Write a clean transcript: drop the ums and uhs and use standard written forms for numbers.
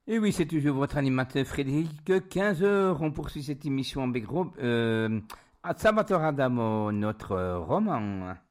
Et oui, c'est toujours votre animateur Frédéric. 15 heures, on poursuit cette émission avec à Salvatore Adamo, notre roman.